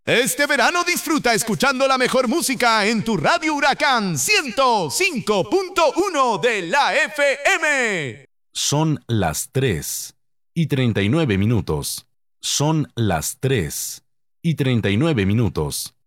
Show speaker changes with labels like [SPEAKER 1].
[SPEAKER 1] Este verano disfruta escuchando la mejor música en tu Radio Huracán 105.1 de la FM.
[SPEAKER 2] Son las 3:39. Son las 3:39.